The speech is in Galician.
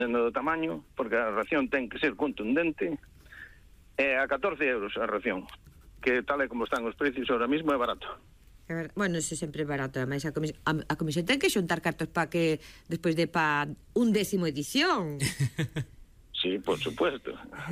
do tamaño, porque a ración ten que ser contundente, e a 14 euros a ración, que tal e como están os precios ahora mismo é barato. Bueno, eso sempre é barato. Ademais, a comisión ten que xuntar cartos para que despois de pa 11ª edición. Sí, por supuesto.